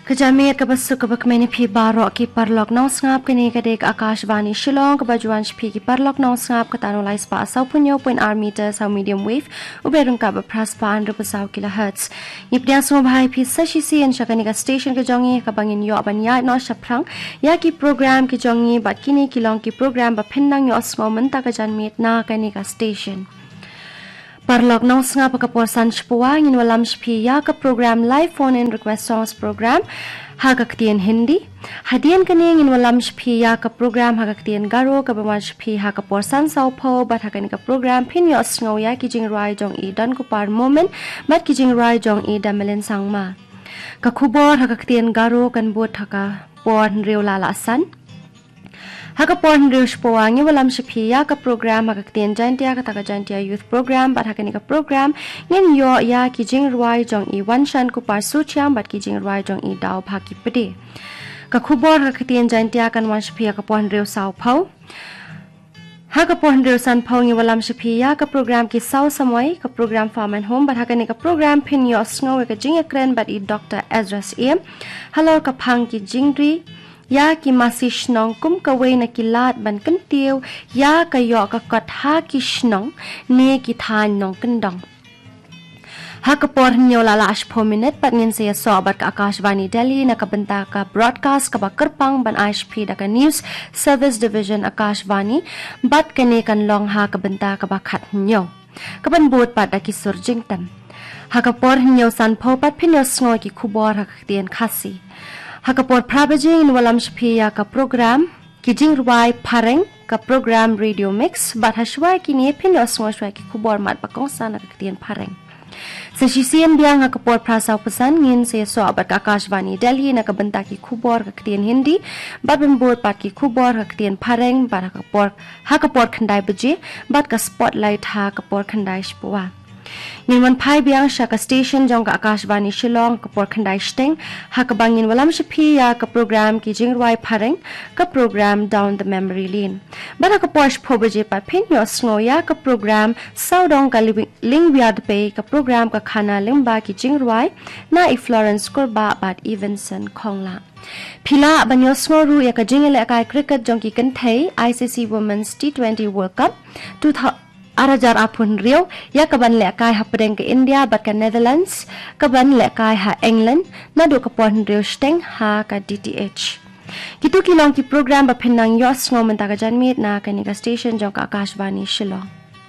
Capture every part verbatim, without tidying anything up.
Kejamir kabasuk kabakmeni phi barok ki parlok nong sngap kini kadek Akashvani Shillong kabajuan shpi ki parlok nong sngap katano lai spa sau punyo point r meter sau medium wave uberung ka praspa andro pasau kilohertz yipdian so bhai phi sashi si en shakani ka station ke jongi kabangin yo abanya no shaprang ya ki program ki jongi bat kini kilong ki program ba phennang yo osmo menta ka janmit na kani ka station Parlok nong sngap ka porsan shpuwa ngin walam shpi ya ka program live phone in request songs program ha ka ktien hindi hadian kani ngin walam shpi ya ka program ha ka ktien garo ka bawan shpi ha ka porsan sau pho bat ha kani ka program phin yo sngo ya ki jing rai jong i dan ku par moment mat ki jing rai jong i damelin sangma ka khubor ha ka ktien garo kan bot ha ka pon reu la la san Haka pon riush powangi walam shpi ya ka program haka ktien jantia ka taka jantia youth program bat haka ni ka program ngin yo ya ki jing ruai jong i wan shan ku par su chiam bat ki jing ruai jong i dao pha ki pede ka khubor haka ktien jantia kan wan shpi ka pon riu sau phau haka pon riu san phau ngi walam shpi ya ka program ki sau samoi ka program farm and home bat haka ni ka program pin yo sngo ka jing ekren bat i Doctor Ezras em halor ka phang ki jingri Ya ki masih shnong kum kawai na kilat ban kentiu ya kayo ka kot ha ki shnong ne ki than nong kendong ha ka por nyo la la ash po minute pat ngin se so bat ka Akashvani Delhi na ka benta ka broadcast ka ba kerpang ban I S P da ka news service division Akashvani bat kane kan long ha ka benta ka ba khat nyo ka ban bot pat da ki surjing tam ha ka por nyo san po pat pinyo sngo ki khubor ha ka tien khasi Hakapor Prabajing in Walam Shpiya ka program Kijing Ruai Pareng ka program Radio Mix bat hashwai kini pin osmo shwai ki kubor mat bakong sana ka tien pareng Sa shisian biang hakapor prasaw pesan ngin se so bat ka Akashvani Delhi na ka benta ki kubor ka tien Hindi bat bembot pat ki kubor ka tien pareng bat hakapor hakapor khandai baje bat ka spotlight ha kapor khandai shpuwa Ngin pai biang sha ka station jong ka Akashvani Shillong ka por khandai steng ha ka bangin walam shpi ya ka program ki jingruai phareng ka program down the memory lane bana ka posh phobaje pa phin yo sngo ya ka program saudong ka ling biad pe ka program ka khana limba ki jingruai na i Florence Kurba bat Evenson Khongla Pila banyo sngo ru ya ka jingele kai cricket jong ki kan thai I C C Women's T twenty World Cup two thousand Arajar apun rio ya kaban lekai ha pedeng ke India bat ka Netherlands kaban lekai ha England na do ka pon rio steng ha ka D T H Kitu kilong ki program ba phenang yos ngom ta ka janmit na ka ni ka station jong ka Akashvani Shillong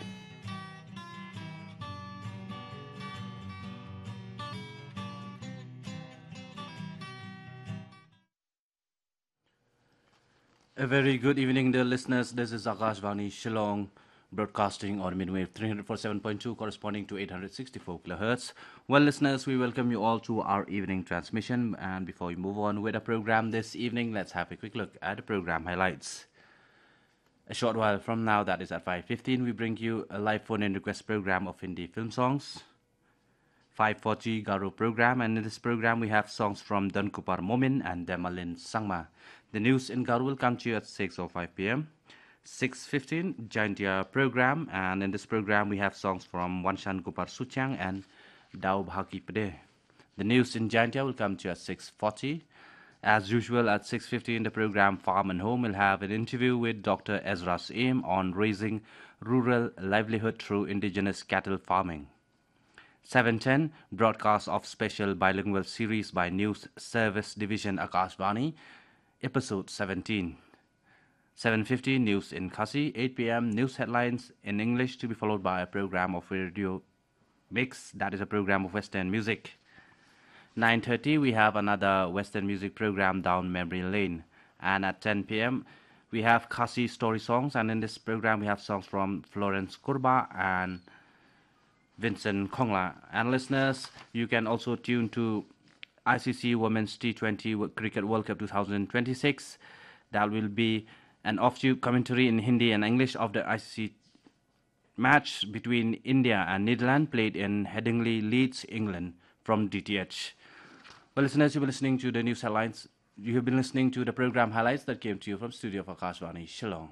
A very good evening dear listeners, this is Akashvani Shillong broadcasting on midwave three forty-seven point two corresponding to eight hundred sixty-four kilohertz. Well listeners, we welcome you all to our evening transmission, and before we move on with the program this evening, let's have a quick look at the program highlights. A short while from now, that is at five fifteen, we bring you a live phone in request program of Hindi film songs. five forty Garo program, and in this program we have songs from Dankupar Momin and Demalin Sangma. The news in Garo will come to you at six oh five p m six fifteen Jaintia program, and in this program we have songs from Wanshan Kupar Suchang and Dao Bhaki Pade. The news in Jaintia will come to you at six forty. As usual at six fifty in the program Farm and Home, we'll have an interview with Doctor Ezras Em on raising rural livelihood through indigenous cattle farming. seven ten broadcast of special bilingual series by News Service Division Akashvani, episode seventeen. seven fifty news in Khasi, eight p m news headlines in English to be followed by a program of Radio Mix, that is a program of Western music. nine thirty we have another Western music program Down Memory Lane, and at ten p m we have Khasi story songs, and in this program we have songs from Florence Kurba and Vincent Khongla. And listeners, you can also tune to I C C Women's T twenty Cricket World Cup twenty twenty-six. That will be an offshoot commentary in Hindi and English of the I C C match between India and Netherlands played in Headingley, Leeds, England from D T H. Well, listeners, you've been listening to the news headlines. You have been listening to the program highlights that came to you from studio of Akashvani Shillong.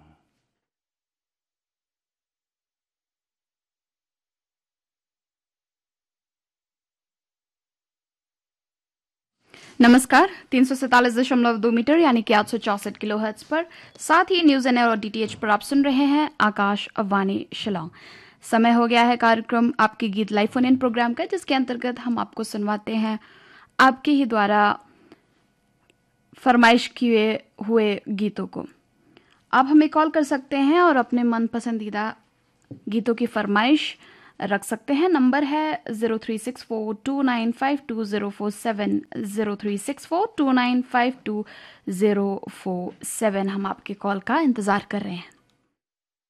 नमस्कार। तीन सौ सैतालीस दशमलव दो मीटर यानी कि आठ सौ चौसठ किलो हर्ट्ज पर, साथ ही न्यूज एन और डीटीएच पर आप सुन रहे हैं आकाशवाणी शिलांग। समय हो गया है कार्यक्रम आपके गीत लाइव फोन इन प्रोग्राम का, जिसके अंतर्गत हम आपको सुनवाते हैं आपके ही द्वारा फरमाइश किए हुए गीतों को। आप हमें कॉल कर सकते हैं और अपने मन पसंदीदा गीतों की फरमाइश रख सकते हैं। नंबर है zero three six four to nine five to zero four seven, zero three six four to nine five to zero four seven. हम आपके कॉल का इंतज़ार कर रहे हैं।